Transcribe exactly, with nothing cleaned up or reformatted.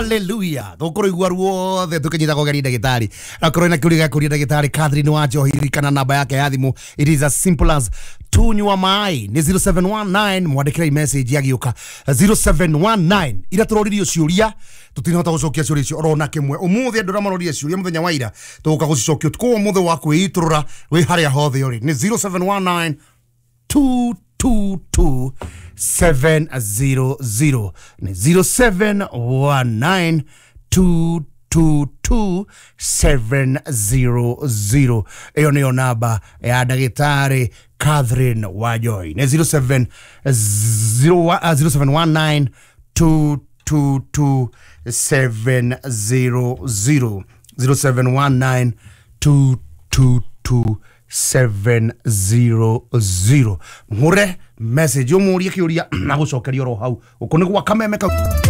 Hallelujah. Gokoro igwa ruothe tukinyita kugeri ndagitari. Akoro na kiuri gakuria ndagitari Catherine Wanjohi kana namba yake ya thimu. It is as simple as tunywa mai ni zero seven one nine mwandikira message yagiuka zero seven one nine ira turoririo ciuria tutinahota gucokia ciuria icio orona kimwe umuthi andura maroririe ciuria muthenya wa ira tuguka gucicokia tuko muthe wa kwiiturura wi haria hothe uri ni zero seven one nine two two two seven zero zero ni zero seven one nine two two two seven zero zero. Eyo niyo namba ya ndagitari Catherine Wanjohi ni zero seven one nine two two two seven zero zero zero seven one nine two two two seven zero zero. Mure message umurie kiuria na gucokeria ro hau uko ni gwa kameme ka